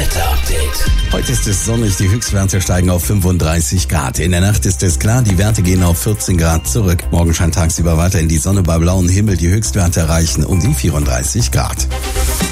Wetterupdate. Heute ist es sonnig, die Höchstwerte steigen auf 35 Grad. In der Nacht ist es klar, die Werte gehen auf 14 Grad zurück. Morgen scheint tagsüber weiter in die Sonne, bei blauem Himmel die Höchstwerte erreichen um die 34 Grad.